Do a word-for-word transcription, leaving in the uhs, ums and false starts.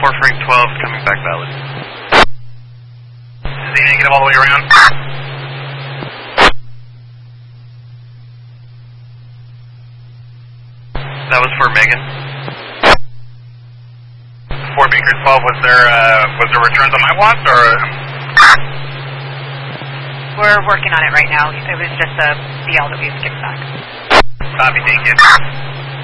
four Frank twelve, coming back valid. Is he negative all the way around? That was for Megan. four Baker twelve, was there, uh, was there returns on my watch, or? We're working on it right now. It was just a B L that we skipped back. Copy, thank you.